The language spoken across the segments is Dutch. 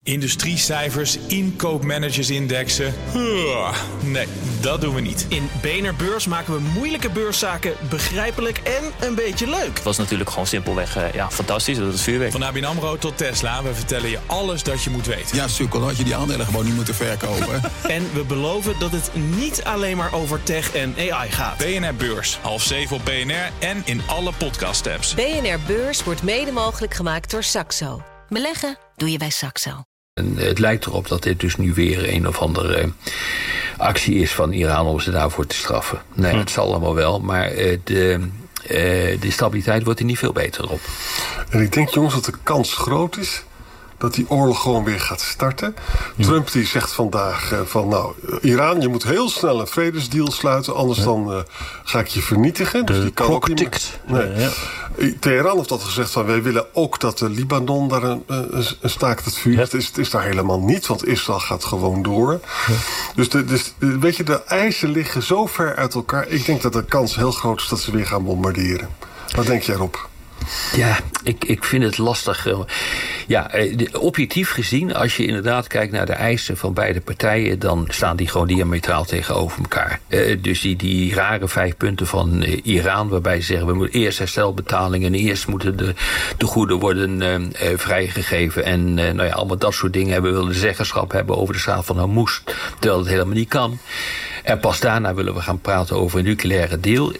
Industriecijfers, inkoopmanagersindexen. Nee, dat doen we niet. In BNR Beurs maken we moeilijke beurszaken begrijpelijk en een beetje leuk. Het was natuurlijk gewoon simpelweg fantastisch. Dat is vuurwerk. Van ABN AMRO tot Tesla, we vertellen je alles dat je moet weten. Ja, sukkel, had je die aandelen gewoon niet moeten verkopen. En we beloven dat het niet alleen maar over tech en AI gaat. BNR Beurs, 6:30 op BNR en in alle podcast-apps. BNR Beurs wordt mede mogelijk gemaakt door Saxo. Beleggen doe je bij Saxo. En het lijkt erop dat dit dus nu weer een of andere actie is van Iran om ze daarvoor te straffen. Nee, het zal allemaal wel, maar de stabiliteit wordt er niet veel beter op. En ik denk, jongens, dat de kans groot is dat die oorlog gewoon weer gaat starten. Trump die zegt vandaag Iran, je moet heel snel een vredesdeal sluiten, anders dan ga ik je vernietigen. Dus die kan ook niet tikt. Nee. Ja. Teheran heeft dat gezegd van wij willen ook dat de Libanon daar een staakt het vuur. Het is daar helemaal niet, want Israël gaat gewoon door. Ja. Dus weet je, de eisen liggen zo ver uit elkaar. Ik denk dat de kans heel groot is dat ze weer gaan bombarderen. Wat denk jij, Rob? Ja, ik vind het lastig. Objectief gezien, als je inderdaad kijkt naar de eisen van beide partijen, dan staan die gewoon diametraal tegenover elkaar. Dus die rare 5 punten van Iran, waarbij ze zeggen we moeten eerst herstelbetalingen en eerst moeten de goeden worden vrijgegeven en allemaal dat soort dingen. We willen zeggen hebben over de straat van Hormuz, terwijl het helemaal niet kan. En pas daarna willen we gaan praten over een nucleaire deal.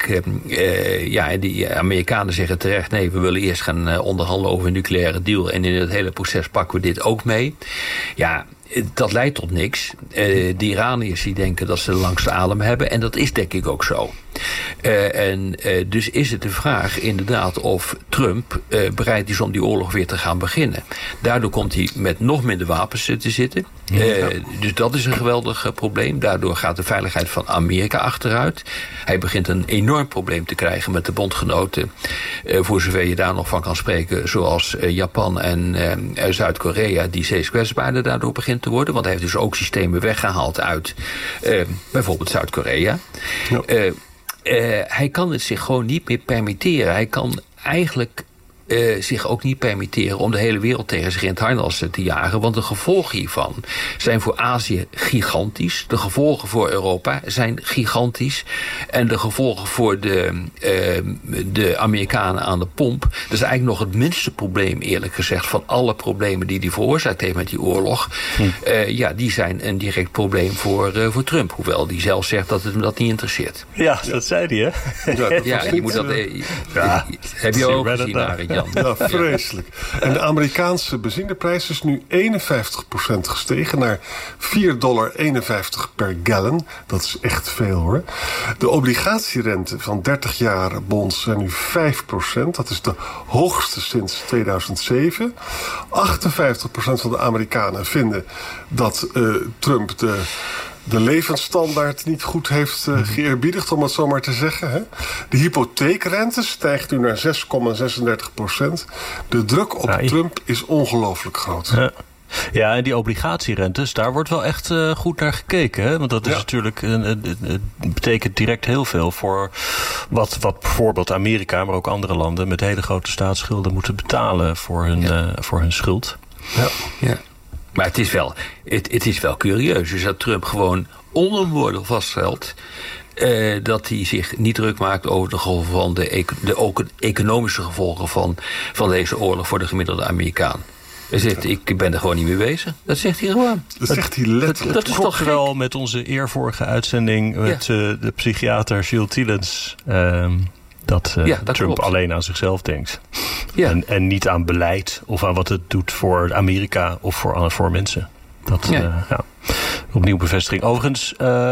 Die Amerikanen zeggen terecht, nee, we willen eerst gaan onderhandelen over een nucleaire deal. En in het hele proces pakken we dit ook mee. Ja, dat leidt tot niks. De Iraniërs die denken dat ze de langste adem hebben. En dat is denk ik ook zo. Dus is het de vraag inderdaad of Trump bereid is om die oorlog weer te gaan beginnen. Daardoor komt hij met nog minder wapens te zitten. Dus dat is een geweldig probleem. Daardoor gaat de veiligheid van Amerika achteruit. Hij begint een enorm probleem te krijgen met de bondgenoten. Voor zover je daar nog van kan spreken. Zoals Japan en Zuid-Korea die steeds kwetsbaarder daardoor begint te worden. Want hij heeft dus ook systemen weggehaald uit bijvoorbeeld Zuid-Korea. Ja. Hij kan het zich gewoon niet meer permitteren. Hij kan eigenlijk zich ook niet permitteren om de hele wereld tegen zich in het harnas te jagen. Want de gevolgen hiervan zijn voor Azië gigantisch. De gevolgen voor Europa zijn gigantisch. En de gevolgen voor de Amerikanen aan de pomp, dat is eigenlijk nog het minste probleem, eerlijk gezegd, van alle problemen die hij veroorzaakt heeft met die oorlog. Die zijn een direct probleem voor Trump. Hoewel die zelf zegt dat het hem dat niet interesseert. Ja, dat zei hij, hè? Je moet dat... heb je ook gezien, Arend? Ja, vreselijk. En de Amerikaanse benzineprijs is nu 51% gestegen naar $4,51 per gallon. Dat is echt veel, hoor. De obligatierente van 30 jaar bonds zijn nu 5%. Dat is de hoogste sinds 2007. 58% van de Amerikanen vinden dat Trump de levensstandaard niet goed heeft geëerbiedigd, om het zo maar te zeggen. Hè? De hypotheekrente stijgt nu naar 6,36%. De druk op Trump is ongelooflijk groot. Ja, en die obligatierentes, daar wordt wel echt goed naar gekeken. Hè? Want dat is natuurlijk het betekent direct heel veel voor wat bijvoorbeeld Amerika, maar ook andere landen met hele grote staatsschulden moeten betalen voor hun schuld. Ja. Maar het is wel curieus. Dus dat Trump gewoon onomwoordelijk vaststelt dat hij zich niet druk maakt over de gevolgen van de economische gevolgen van deze oorlog voor de gemiddelde Amerikaan. Hij zegt, ik ben er gewoon niet mee bezig. Dat zegt hij gewoon. Dat zegt hij letterlijk. Dat is toch wel met onze eervorige uitzending met de psychiater Gilles Tillens. Dat Trump klopt. Alleen aan zichzelf denkt. Ja. En niet aan beleid of aan wat het doet voor Amerika of voor mensen. Opnieuw bevestiging. Overigens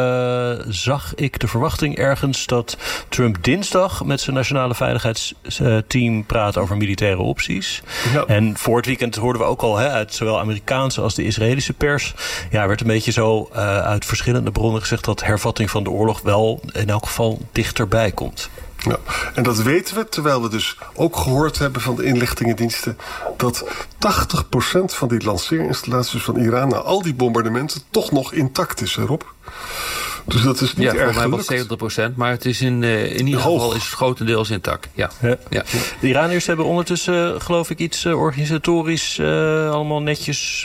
zag ik de verwachting ergens dat Trump dinsdag met zijn nationale veiligheidsteam praat over militaire opties. Ja. En voor het weekend hoorden we ook al uit zowel Amerikaanse als de Israëlische pers. Ja, werd een beetje zo uit verschillende bronnen gezegd dat hervatting van de oorlog wel in elk geval dichterbij komt. Ja, en dat weten we, terwijl we dus ook gehoord hebben van de inlichtingendiensten dat 80% van die lanceerinstallaties van Iran na al die bombardementen toch nog intact is, Rob. Dus dat is niet erg gelukt. Ja, voor mij 70%, maar het is in ieder geval is het grotendeels intact. Ja. De Iraniërs hebben ondertussen, geloof ik, iets organisatorisch allemaal netjes